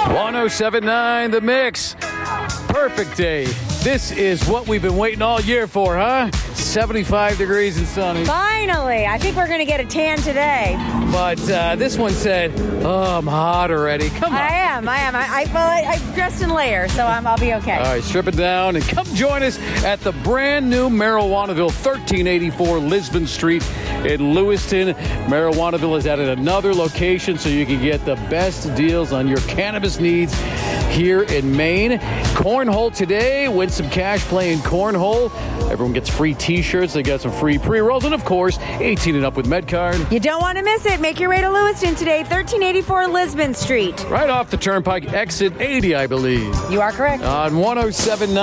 107.9 The Mix. Perfect day. This is what we've been waiting all year for, huh? 75 degrees and sunny. Finally. I think we're going to get a tan today. But this one said, oh, I'm hot already. Come on. I am. I dressed in layers, so I'll be okay. All right, strip it down and come join us at the brand new Marijuanaville, 1384 Lisbon Street in Lewiston. Marijuanaville has added another location so you can get the best deals on your cannabis needs here in Maine. Cornhole today. Win some cash playing cornhole. Everyone gets free T-shirts. They got some free pre-rolls. And, of course, 18 and up with MedCard. You don't want to miss it. Make your way to Lewiston today, 1384 Lisbon Street. Right off the Turnpike, exit 80, I believe. You are correct. On 107.9.